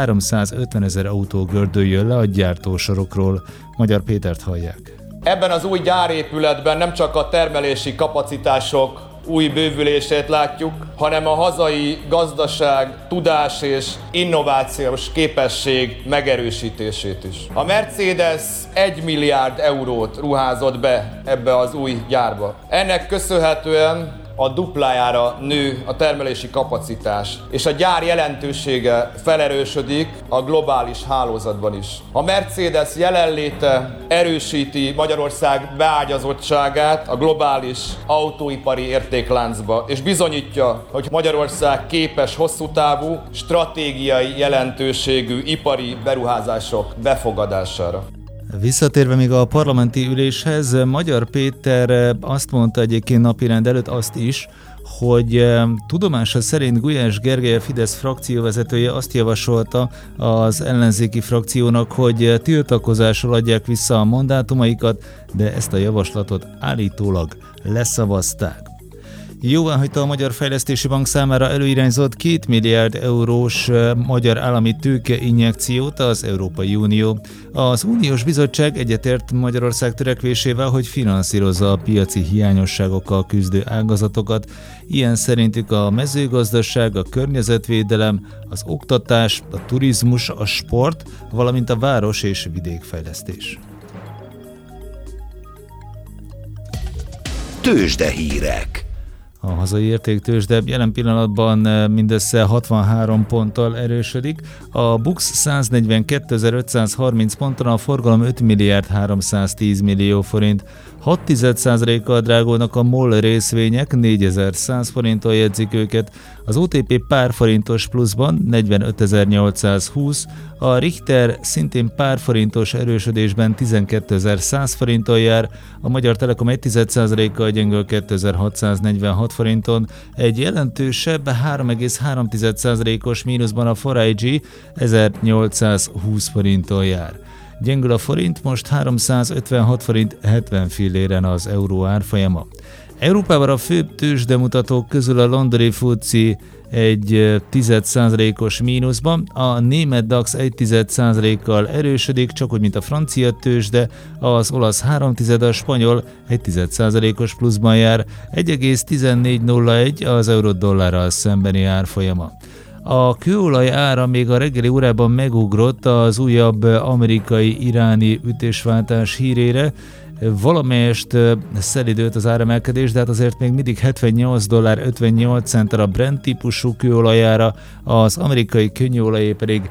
350 000 autó gördüljön le a gyártósorokról. Magyar Pétert hallják. Ebben az új gyárépületben nem csak a termelési kapacitások új bővülését látjuk, hanem a hazai gazdaság, tudás és innovációs képesség megerősítését is. A Mercedes 1 milliárd eurót ruházott be ebbe az új gyárba. Ennek köszönhetően a duplájára nő a termelési kapacitás, és a gyár jelentősége felerősödik a globális hálózatban is. A Mercedes jelenléte erősíti Magyarország beágyazottságát a globális autóipari értékláncba, és bizonyítja, hogy Magyarország képes hosszú távú, stratégiai jelentőségű ipari beruházások befogadására. Visszatérve még a parlamenti üléshez, Magyar Péter azt mondta egyébként napirend előtt azt is, hogy tudomása szerint Gulyás Gergely, a Fidesz frakcióvezetője azt javasolta az ellenzéki frakciónak, hogy tiltakozással adják vissza a mandátumaikat, de ezt a javaslatot állítólag leszavazták. Jóváhagyta a Magyar Fejlesztési Bank számára előirányzott 2 milliárd eurós magyar állami tőkeinjekciót az Európai Unió. Az Uniós Bizottság egyetért Magyarország törekvésével, hogy finanszírozza a piaci hiányosságokkal küzdő ágazatokat. Ilyen szerintük a mezőgazdaság, a környezetvédelem, az oktatás, a turizmus, a sport, valamint a város- és vidékfejlesztés. Tőzsdehírek. A hazai értéktőzsde jelen pillanatban mindössze 63 ponttal erősödik. A BUX 142.530 ponton, a forgalom 5 milliárd 310 millió forint. 6,1%-kal drágulnak a MOL részvények, 4100 forinttól jegyzik őket. Az OTP pár forintos pluszban 45.820, a Richter szintén pár forintos erősödésben 12.100 forinttal jár, a Magyar Telekom 1,1%-kal gyengül 2646 forinton, egy jelentősebb 3,3%-os mínuszban a 4IG 1820 forinttól jár. Gyengül a forint, most 356 forint 70 filléren az euró árfolyama. Európában a főbb tőzsdemutatók közül a londoni FTSE egy 0,1%-os mínuszban, a német DAX 1,1%-kal erősödik, csak úgy, mint a francia tőzsde, az olasz 3,1, a spanyol 1,1%-os pluszban jár, 1,1401 az euró-dollárral szembeni árfolyama. A kőolaj ára még a reggeli órában megugrott az újabb amerikai-iráni ütésváltás hírére. Valamelyest szelidült az áremelkedés, de hát azért még mindig $78.58 a Brent típusú kőolajára, az amerikai könnyűolajé pedig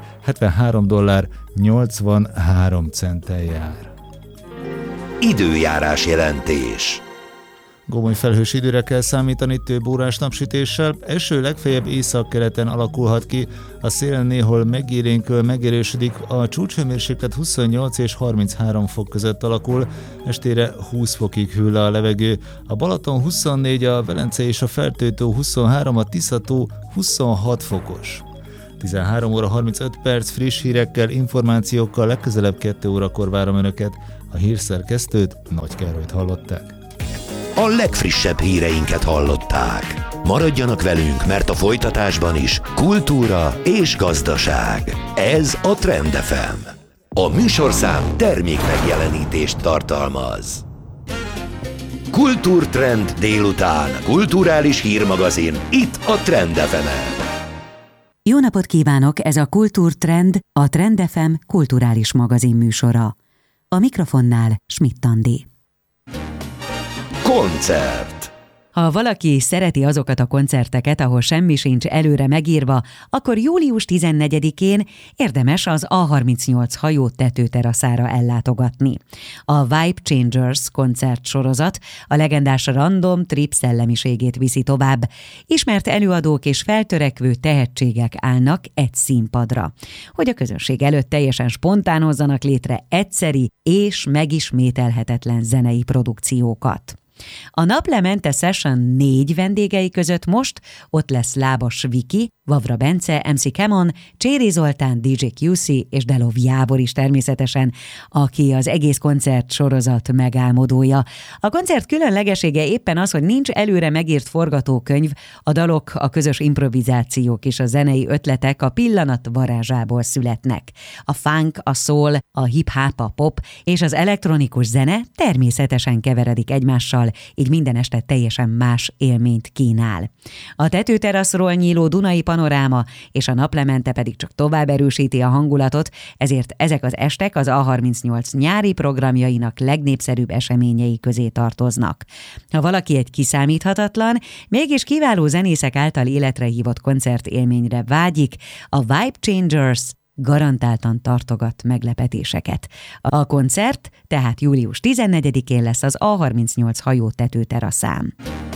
$73.83 jár. Időjárás jelentés. Gomoly felhős időre kell számítani, több órás napsütéssel, eső legfeljebb északkeleten alakulhat ki, a szél néhol megélénkül, megerősödik, a csúcshőmérséklet 28 és 33 fok között alakul, estére 20 fokig hűl le a levegő, a Balaton 24, a Velence és a Fertőtó 23, a Tiszató 26 fokos. 13 óra 35 perc friss hírekkel, információkkal, legközelebb 2 órakor várom Önöket. A hírszerkesztőt, Nagy Károlyt hallották. A legfrissebb híreinket hallották. Maradjanak velünk, mert a folytatásban is kultúra és gazdaság. Ez a Trend FM. A műsorszám termék megjelenítést tartalmaz. Kultúrtrend délután. Kulturális hírmagazin itt a Trend FM-en. Jó napot kívánok, ez a Kultúrtrend, a Trend FM kulturális magazin műsora. A mikrofonnál Schmidt Andi. Koncert. Ha valaki szereti azokat a koncerteket, ahol semmi sincs előre megírva, akkor július 14-én érdemes az A38 hajó tetőteraszára ellátogatni. A Vibe Changers koncertsorozat a legendás Random Trip szellemiségét viszi tovább. Ismert előadók és feltörekvő tehetségek állnak egy színpadra, hogy a közönség előtt teljesen spontán hozzanak létre egyszeri és megismételhetetlen zenei produkciókat. A Naplemente Session 4 vendégei között most ott lesz Lábas Viki, Vavra Bence, MC Kemon, Cséri Zoltán, DJ QC és Delov Jábor is természetesen, aki az egész koncert sorozat megálmodója. A koncert különlegessége éppen az, hogy nincs előre megírt forgatókönyv, a dalok, a közös improvizációk és a zenei ötletek a pillanat varázsából születnek. A funk, a soul, a hip-hop, a pop és az elektronikus zene természetesen keveredik egymással, így minden este teljesen más élményt kínál. A tetőteraszról nyíló Dunai panoráma és a Naplemente pedig csak tovább erősíti a hangulatot, ezért ezek az estek az A38 nyári programjainak legnépszerűbb eseményei közé tartoznak. Ha valaki egy kiszámíthatatlan, mégis kiváló zenészek által életre hívott koncertélményre vágyik, a Vibe Changers garantáltan tartogat meglepetéseket. A koncert tehát július 14-én lesz az A38 hajó tetőteraszán.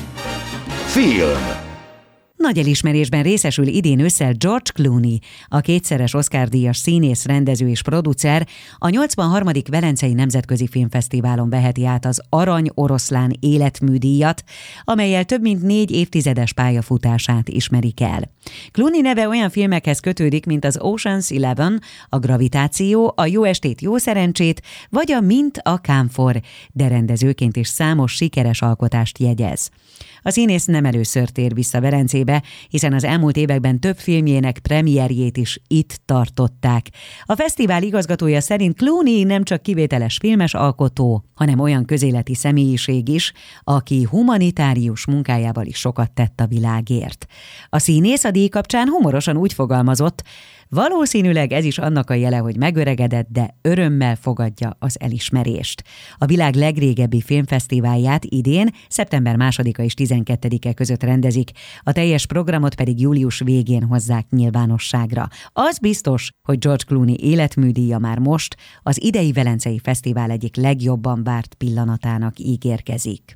Film. Nagy elismerésben részesül idén ősszel George Clooney, a kétszeres Oscar-díjas színész, rendező és producer, a 83. Velencei Nemzetközi Filmfesztiválon veheti át az Arany Oroszlán életműdíjat, amellyel több mint 4 évtizedes pályafutását ismerik el. Clooney neve olyan filmekhez kötődik, mint az Ocean's 11, a Gravitáció, a Jó estét, jó szerencsét, vagy a Mint a kámfor, de rendezőként is számos sikeres alkotást jegyez. A színész nem először tér vissza Velencébe, be, hiszen az elmúlt években több filmjének premierjét is itt tartották. A fesztivál igazgatója szerint Clooney nem csak kivételes filmes alkotó, hanem olyan közéleti személyiség is, aki humanitárius munkájával is sokat tett a világért. A színész a díj kapcsán humorosan úgy fogalmazott, valószínűleg ez is annak a jele, hogy megöregedett, de örömmel fogadja az elismerést. A világ legrégebbi filmfesztiválját idén szeptember 2-a és 12-e között rendezik, a teljes programot pedig július végén hozzák nyilvánosságra. Az biztos, hogy George Clooney életműdíja már most az idei Velencei Fesztivál egyik legjobban várt pillanatának ígérkezik.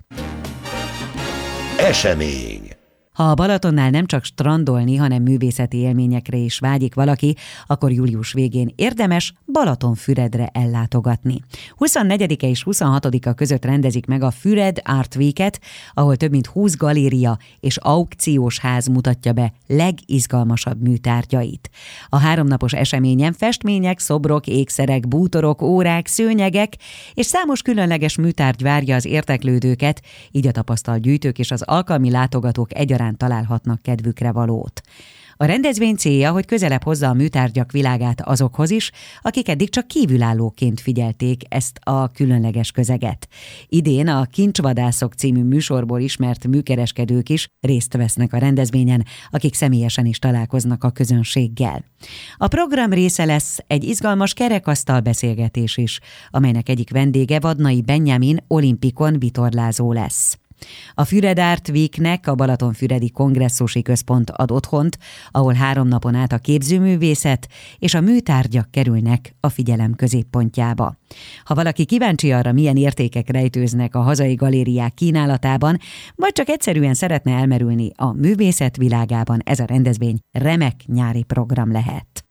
Esemény. Ha a Balatonnál nem csak strandolni, hanem művészeti élményekre is vágyik valaki, akkor július végén érdemes Balatonfüredre ellátogatni. 24-e és 26-a között rendezik meg a Füred Art Week-et, ahol több mint 20 galéria és aukciós ház mutatja be legizgalmasabb műtárgyait. A 3 napos eseményen festmények, szobrok, ékszerek, bútorok, órák, szőnyegek és számos különleges műtárgy várja az érdeklődőket, így a tapasztalt gyűjtők és az alkalmi látogatók egyaránt találhatnak kedvükre valót. A rendezvény célja, hogy közelebb hozza a műtárgyak világát azokhoz is, akik eddig csak kívülállóként figyelték ezt a különleges közeget. Idén a Kincsvadászok című műsorból ismert műkereskedők is részt vesznek a rendezvényen, akik személyesen is találkoznak a közönséggel. A program része lesz egy izgalmas kerekasztal beszélgetés is, amelynek egyik vendége Vadnai Benjamin olimpikon vitorlázó lesz. A Füred Art Weeknek a Balatonfüredi Kongresszusi Központ ad otthont, ahol 3 napon át a képzőművészet és a műtárgyak kerülnek a figyelem középpontjába. Ha valaki kíváncsi arra, milyen értékek rejtőznek a hazai galériák kínálatában, vagy csak egyszerűen szeretne elmerülni a művészet világában, ez a rendezvény remek nyári program lehet.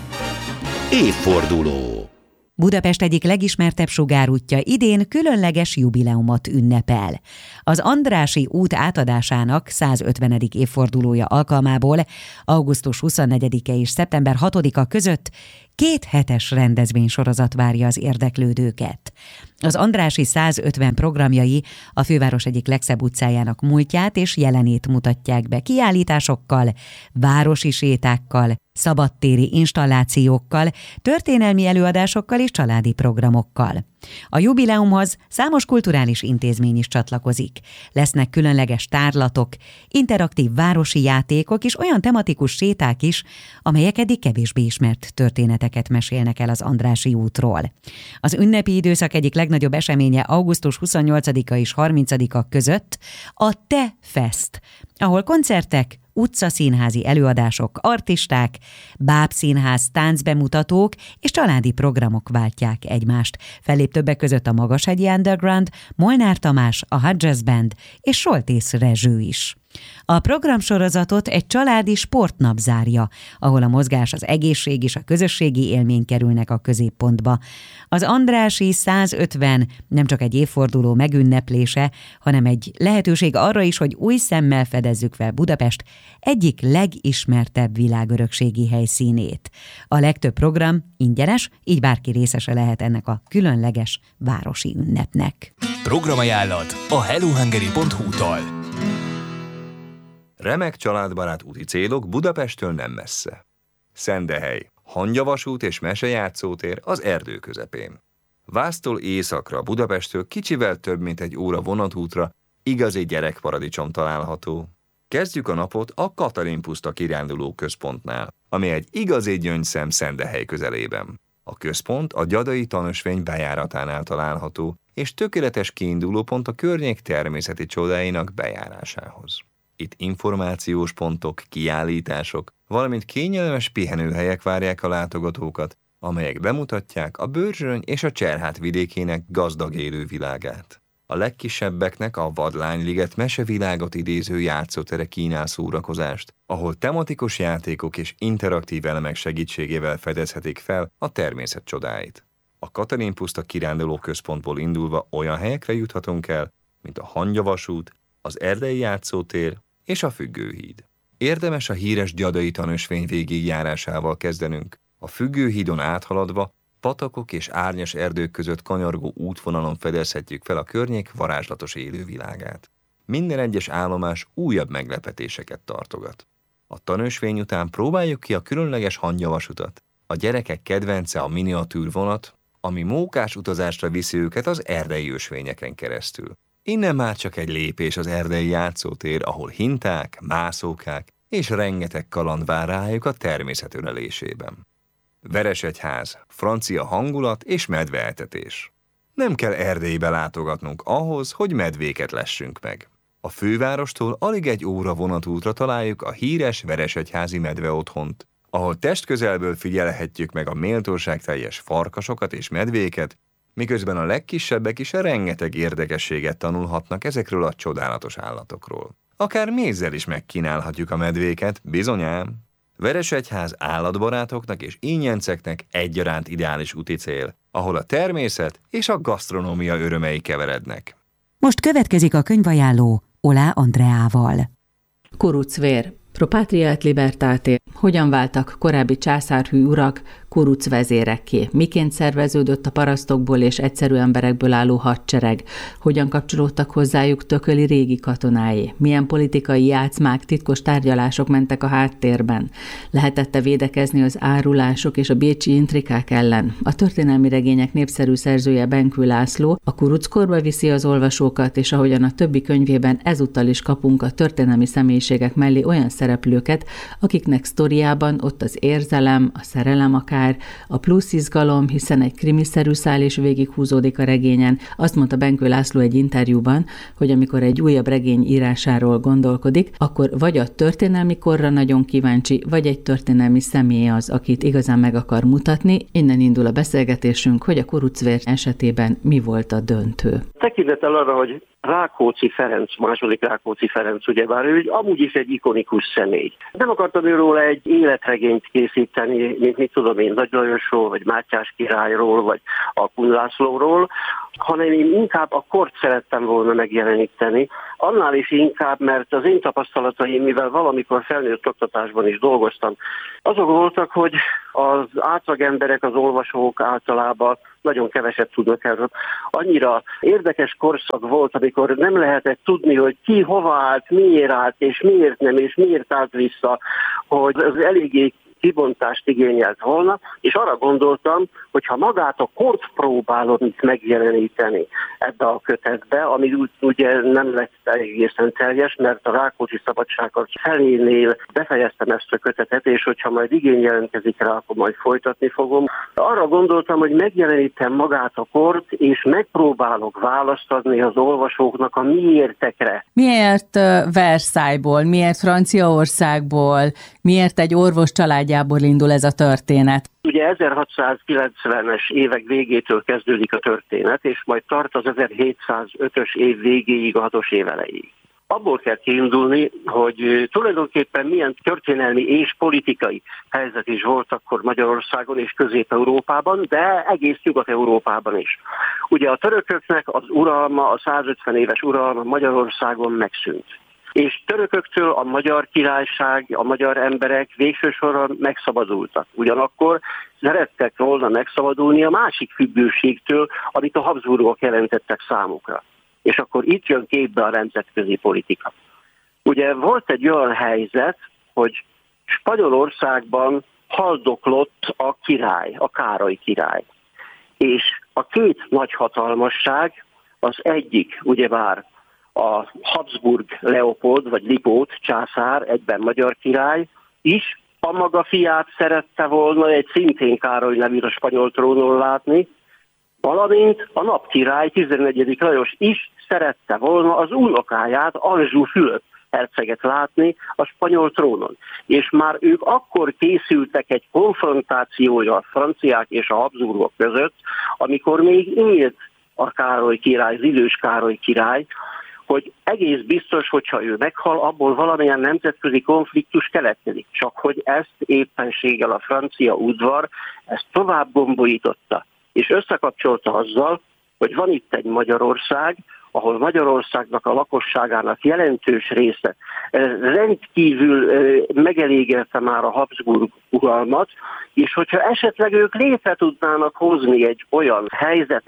Évforduló. Budapest egyik legismertebb sugárútja idén különleges jubileumot ünnepel. Az Andrássy út átadásának 150. évfordulója alkalmából augusztus 24-e és szeptember 6-a között 2 hetes rendezvénysorozat várja az érdeklődőket. Az Andrássy 150 programjai a főváros egyik legszebb utcájának múltját és jelenét mutatják be kiállításokkal, városi sétákkal, szabadtéri installációkkal, történelmi előadásokkal és családi programokkal. A jubileumhoz számos kulturális intézmény is csatlakozik. Lesznek különleges tárlatok, interaktív városi játékok és olyan tematikus séták is, amelyek eddig kevésbé ismert történeteket mesélnek el az Andrássy útról. Az ünnepi időszak egyik legnagyobb eseménye augusztus 28-a és 30-a között a Te Fest, ahol koncertek, utcaszínházi előadások, artisták, bábszínház, táncbemutatók és családi programok váltják egymást. Fellép többek között a Magashegyi Underground, Molnár Tamás, a Hot Jazz Band és Soltész Rezső is. A programsorozatot egy családi sportnap zárja, ahol a mozgás, az egészség és a közösségi élmény kerülnek a középpontba. Az Andrássy 150 nem csak egy évforduló megünneplése, hanem egy lehetőség arra is, hogy új szemmel fedezzük fel Budapest egyik legismertebb világörökségi helyszínét. A legtöbb program ingyenes, így bárki részese lehet ennek a különleges városi ünnepnek. Programajánlat a hellohungary.hu-tól. Remek családbarát úti célok Budapesttől nem messze. Szendehely, hangyavasút és mesejátszótér az erdő közepén. Vásztól északra Budapesttől kicsivel több mint 1 óra vonatútra igazi gyerekparadicsom található. Kezdjük a napot a Katalin-puszta kiránduló központnál, ami egy igazi gyöngyszem Szendehely közelében. A központ a Gyadai Tanösvény bejáratánál található, és tökéletes kiindulópont a környék természeti csodáinak bejárásához. Itt információs pontok, kiállítások, valamint kényelmes pihenőhelyek várják a látogatókat, amelyek bemutatják a Börzsöny és a Cserhát vidékének gazdag élővilágát. A legkisebbeknek a Vadlányliget mesevilágot idéző játszótere kínál szórakozást, ahol tematikus játékok és interaktív elemek segítségével fedezhetik fel a természet csodáit. A Katalin-puszta kiránduló központból indulva olyan helyekre juthatunk el, mint a hangyavasút, az erdei játszótér és a Függőhíd. Érdemes a híres Gyadai Tanösvény végigjárásával kezdenünk. A Függőhídon áthaladva patakok és árnyas erdők között kanyargó útvonalon fedezhetjük fel a környék varázslatos élővilágát. Minden egyes állomás újabb meglepetéseket tartogat. A tanösvény után próbáljuk ki a különleges hangyavasutat. A gyerekek kedvence a miniatűr vonat, ami mókás utazásra viszi őket az erdei ösvényeken keresztül. Innen már csak egy lépés az erdei játszótér, ahol hinták, mászókák és rengeteg kaland vár rájuk a természet ölelésében. Veresegyház, francia hangulat és medveeltetés. Nem kell Erdélybe látogatnunk ahhoz, hogy medvéket lessünk meg. A fővárostól alig egy óra vonatútra találjuk a híres veresegyházi medveotthont, ahol testközelből figyelhetjük meg a méltóságteljes farkasokat és medvéket, miközben a legkisebbek is rengeteg érdekességet tanulhatnak ezekről a csodálatos állatokról. Akár mézzel is megkínálhatjuk a medvéket, bizonyám. Veresegyház állatbarátoknak és ínyenceknek egyaránt ideális úti cél, ahol a természet és a gasztronómia örömei keverednek. Most következik a könyvajánló Olá Andreával. Kurucvér. Pro patria et libertate. Hogyan váltak korábbi császárhű urak kuruc vezérekké? Miként szerveződött a parasztokból és egyszerű emberekből álló hadsereg? Hogyan kapcsolódtak hozzájuk tököli régi katonái? Milyen politikai játszmák, titkos tárgyalások mentek a háttérben? Lehetett-e védekezni az árulások és a bécsi intrikák ellen? A történelmi regények népszerű szerzője Benkő László a kuruckorba viszi az olvasókat, és ahogyan a többi könyvében ezúttal is kapunk a történelmi személyiségek mellé olyan szereplőket, akiknek sztoriában ott az érzelem, a szerelem akár, a plusz izgalom, hiszen egy krimiszerű szál is végighúzódik a regényen. Azt mondta Benkő László egy interjúban, hogy amikor egy újabb regény írásáról gondolkodik, akkor vagy a történelmi korra nagyon kíváncsi, vagy egy történelmi személy az, akit igazán meg akar mutatni. Innen indul a beszélgetésünk, hogy a Kurucvér esetében mi volt a döntő. Tekintettel arra, hogy Rákóczi Ferenc, második Rákóczi Ferenc, ugyebár ő amúgy is egy ikonikus személy. Nem akartam őről egy életregényt készíteni, mint mit tudom én, Nagy Lajosról, vagy Mátyás királyról, vagy a Kun Lászlóról, hanem én inkább a kort szerettem volna megjeleníteni. Annál is inkább, mert az én tapasztalataim, mivel valamikor felnőtt oktatásban is dolgoztam, azok voltak, hogy az átlagemberek, az olvasók általában nagyon keveset tudnak erről. Annyira érdekes korszak volt, amikor nem lehetett tudni, hogy ki hova állt, miért állt, és miért nem, és miért állt vissza, hogy az eléggé kibontást igényelt volna, és arra gondoltam, hogy ha magát a kort próbálom itt megjeleníteni ebbe a kötetbe, ami ugye nem lett egészen teljes, mert a Rákóczi szabadságharc felénél befejeztem ezt a kötetet, és hogyha majd igény jelentkezik rá, akkor majd folytatni fogom. Arra gondoltam, hogy megjelenítem magát a kort, és megpróbálok választ adni az olvasóknak a miértekre. Miért Versailles-ból, miért Franciaországból, miért egy orvos családjából indul ez a történet? Ugye 1690-es évek végétől kezdődik a történet, és majd tart az 1705-ös év végéig, a 6-os év elejéig. Abból kell kiindulni, hogy tulajdonképpen milyen történelmi és politikai helyzet is volt akkor Magyarországon és Közép-Európában, de egész Nyugat-Európában is. Ugye a törököknek az uralma, a 150 éves uralma Magyarországon megszűnt. És törököktől a magyar királyság, a magyar emberek végső soron megszabadultak. Ugyanakkor szerettek volna megszabadulni a másik függőségtől, amit a Habsburgok jelentettek számukra. És akkor itt jön képbe a nemzetközi politika. Ugye volt egy olyan helyzet, hogy Spanyolországban haldoklott a király, a Károly király. És a két nagyhatalmasság, az egyik ugyebár a Habsburg Leopold, vagy Lipót császár, egyben magyar király is a maga fiát szerette volna egy szintén Károly nevű a spanyol trónon látni, valamint a napkirály 14. Lajos is szerette volna az unokáját, Anjou Fülöp herceget látni a spanyol trónon. És már ők akkor készültek egy konfrontációra a franciák és a Habsburgok között, amikor még élt a Károly király, az idős Károly király, hogy egész biztos, hogyha ő meghal, abból valamilyen nemzetközi konfliktus keletkezik. Csak hogy ezt éppenséggel a francia udvar ezt tovább gombolította, és összekapcsolta azzal, hogy van itt egy Magyarország, ahol Magyarországnak a lakosságának jelentős része rendkívül megelégelte már a Habsburg uralmat, és hogyha esetleg ők létre tudnának hozni egy olyan helyzetet,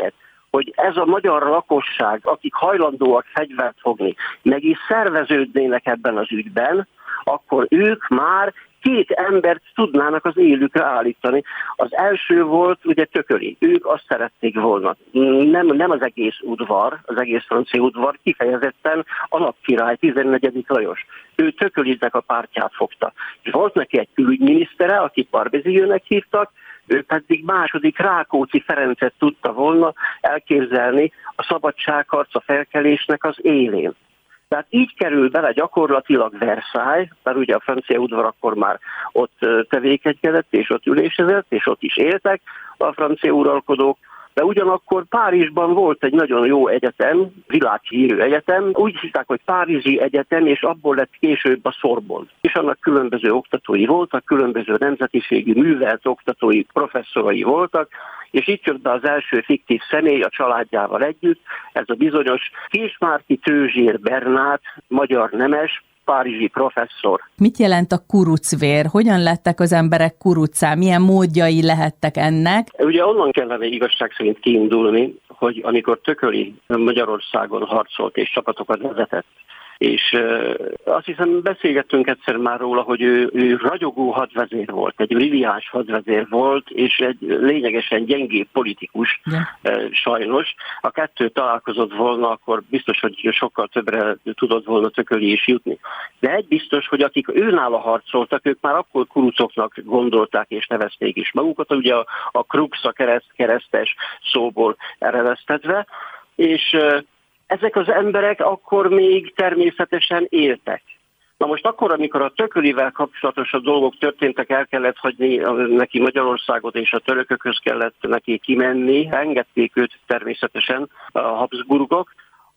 hogy ez a magyar lakosság, akik hajlandóak fegyvert fogni, meg is szerveződnének ebben az ügyben, akkor ők már 2 embert tudnának az élükre állítani. Az első volt ugye Thököly. Ők azt szerették volna. Nem az egész udvar, az egész francia udvar, kifejezetten a napkirály 14. Lajos. Ő Thökölynek a pártját fogta. És volt neki egy külügyminisztere, akit Barbezillőnek hívtak, ő pedig második Rákóczi Ferencet tudta volna elképzelni a szabadságharc, a felkelésnek az élén. Tehát így kerül bele gyakorlatilag Versailles, mert ugye a francia udvar akkor már ott tevékenykedett, és ott ülésezett, és ott is éltek a francia uralkodók, de ugyanakkor Párizsban volt egy nagyon jó egyetem, világhírű egyetem, úgy hívták, hogy Párizsi Egyetem, és abból lett később a Sorbonne. És annak különböző oktatói voltak, különböző nemzetiségű művelt oktatói, professzorai voltak, és itt jött be az első fiktív személy a családjával együtt, ez a bizonyos Késmárki Tőzsér Bernát, magyar nemes, párizsi professzor. Mit jelent a kurucvér? Hogyan lettek az emberek kuruccá? Milyen módjai lehettek ennek? Ugye onnan kellene igazság szerint kiindulni, hogy amikor Thököly Magyarországon harcolt és csapatokat vezetett, és azt hiszem beszélgettünk egyszer már róla, hogy ő ragyogó hadvezér volt, egy brilliáns hadvezér volt, és egy lényegesen gyengébb politikus, sajnos. A kettő találkozott volna, akkor biztos, hogy sokkal többre tudott volna Thököly is jutni. De egy biztos, hogy akik őnála harcoltak, ők már akkor kurucoknak gondolták és nevezték is magukat, ugye a krux, a keresztes szóból eredeztetve, és ezek az emberek akkor még természetesen éltek. Na most akkor, amikor a Thökölyvel kapcsolatosabb dolgok történtek, el kellett hagyni neki Magyarországot, és a törökökhöz kellett neki kimenni, engedték őt természetesen a Habsburgok,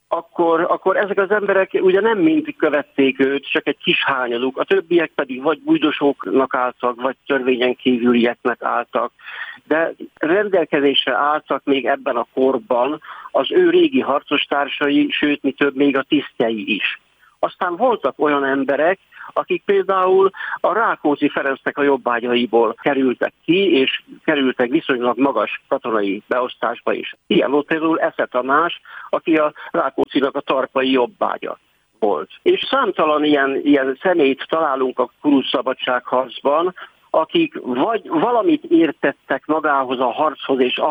akkor ezek az emberek ugye nem mind követték őt, csak egy kis hányaduk, a többiek pedig vagy bújdosóknak álltak, vagy törvényen kívülieknek álltak, de rendelkezésre álltak még ebben a korban az ő régi harcostársai, sőt, mi több, még a tisztjei is. Aztán voltak olyan emberek, akik például a Rákóczi Ferencnek a jobbágyaiból kerültek ki, és kerültek viszonylag magas katonai beosztásba is. Ilyen volt például Esze Tamás, aki a Rákóczinak a tarpai jobbágya volt. És számtalan ilyen személyt találunk a kuruc szabadságharcban, akik vagy valamit értettek magához a harchoz, és